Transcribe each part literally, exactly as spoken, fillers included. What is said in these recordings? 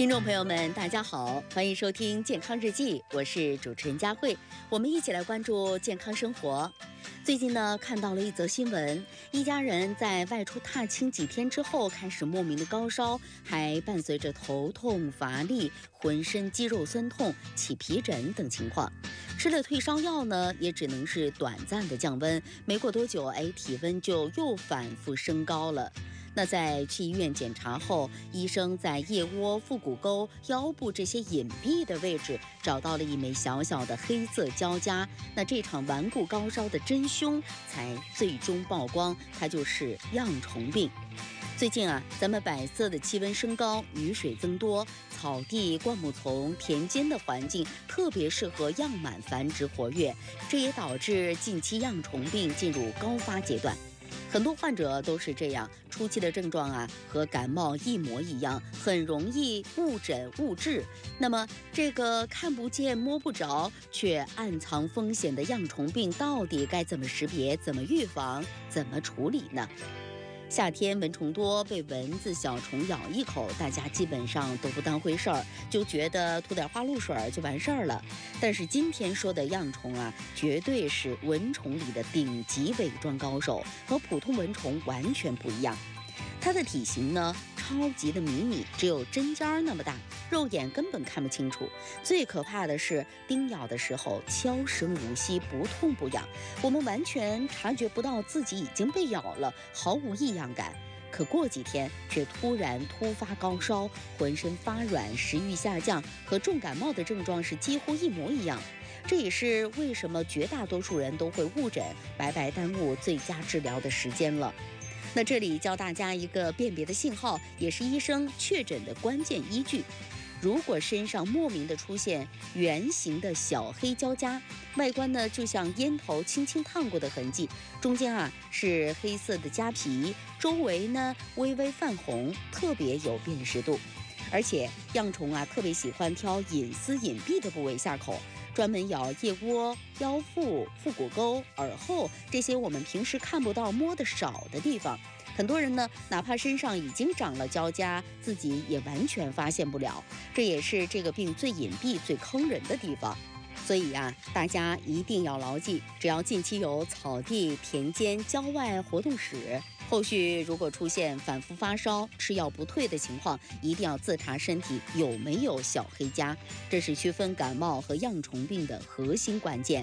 听众朋友们，大家好，欢迎收听健康日记，我是主持人佳慧，我们一起来关注健康生活。最近呢，看到了一则新闻，一家人在外出踏青几天之后，开始莫名的高烧，还伴随着头痛、乏力、浑身肌肉酸痛、起皮疹等情况。吃了退烧药呢，也只能是短暂的降温，没过多久，哎，体温就又反复升高了。那在去医院检查后，医生在腋窝、腹股沟、腰部这些隐蔽的位置找到了一枚小小的黑色胶痂。那这场顽固高烧的真凶才最终曝光，它就是恙虫病。最近啊，咱们百色的气温升高，雨水增多，草地、灌木丛、田间的环境特别适合样螨繁殖活跃，这也导致近期恙虫病进入高发阶段。很多患者都是这样，初期的症状啊和感冒一模一样，很容易误诊误治。那么这个看不见摸不着却暗藏风险的恙虫病到底该怎么识别、怎么预防、怎么处理呢？夏天蚊虫多，被蚊子、小虫咬一口，大家基本上都不当回事儿，就觉得涂点花露水就完事儿了。但是今天说的恙虫啊，绝对是蚊虫里的顶级伪装高手，和普通蚊虫完全不一样。它的体型呢，超级的迷你，只有针尖那么大，肉眼根本看不清楚。最可怕的是叮咬的时候悄声无息，不痛不痒，我们完全察觉不到自己已经被咬了，毫无异样感。可过几天却突然突发高烧，浑身发软，食欲下降，和重感冒的症状是几乎一模一样。这也是为什么绝大多数人都会误诊，白白耽误最佳治疗的时间了。那这里教大家一个辨别的信号，也是医生确诊的关键依据。如果身上莫名的出现圆形的小黑胶痂，外观呢就像烟头轻轻烫过的痕迹，中间啊是黑色的痂皮，周围呢微微泛红，特别有辨识度。而且恙虫啊特别喜欢挑隐私隐蔽的部位下口，专门咬腋窝、腰腹、腹股沟、耳后这些我们平时看不到、摸得少的地方。很多人呢，哪怕身上已经长了胶痂，自己也完全发现不了。这也是这个病最隐蔽、最坑人的地方。所以啊，大家一定要牢记，只要近期有草地、田间、郊外活动史，后续如果出现反复发烧、吃药不退的情况，一定要自查身体有没有小黑痂，这是区分感冒和恙虫病的核心关键。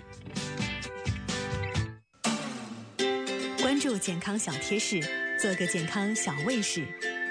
关注健康小贴士，做个健康小卫士。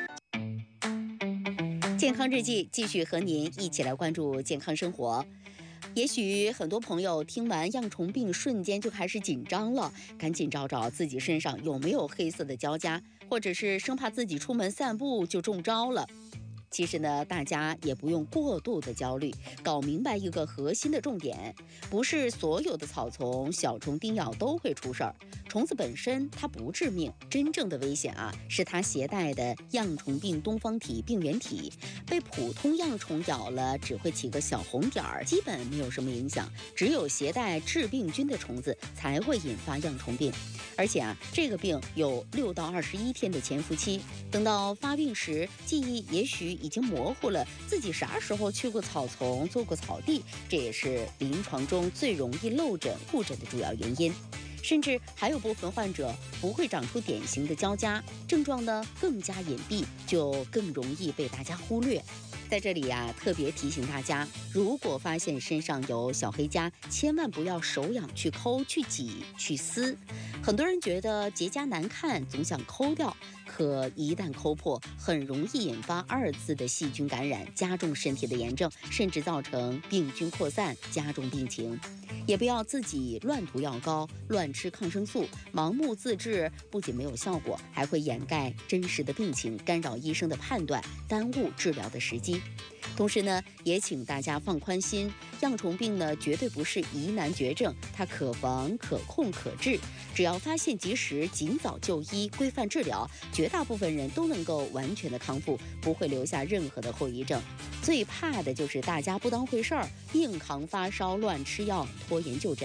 健康日记继续和您一起来关注健康生活。也许很多朋友听完恙虫病瞬间就开始紧张了，赶紧找找自己身上有没有黑色的胶痂，或者是生怕自己出门散步就中招了。其实呢，大家也不用过度的焦虑，搞明白一个核心的重点，不是所有的草丛、小虫叮咬都会出事儿。虫子本身它不致命，真正的危险啊，是它携带的恙虫病东方体病原体。被普通恙虫咬了，只会起个小红点儿，基本没有什么影响。只有携带致病菌的虫子才会引发恙虫病。而且啊，这个病有六到二十一天的潜伏期，等到发病时，记忆也许已经模糊了，自己啥时候去过草丛、做过草地，这也是临床中最容易漏诊误诊的主要原因。甚至还有部分患者不会长出典型的胶痂，症状呢更加隐蔽，就更容易被大家忽略。在这里呀、啊，特别提醒大家，如果发现身上有小黑痂，千万不要手痒去抠、去挤、去撕。很多人觉得结痂难看，总想抠掉，可一旦抠破，很容易引发二次的细菌感染，加重身体的炎症，甚至造成病菌扩散，加重病情。也不要自己乱涂药膏、乱吃抗生素，盲目自治，不仅没有效果，还会掩盖真实的病情，干扰医生的判断，耽误治疗的时机。同时呢，也请大家放宽心，恙虫病呢绝对不是疑难绝症，它可防、可控、可治。只要发现及时，尽早就医，规范治疗，绝大部分人都能够完全的康复，不会留下任何的后遗症。最怕的就是大家不当回事儿，硬扛发烧、乱吃药、拖延就诊。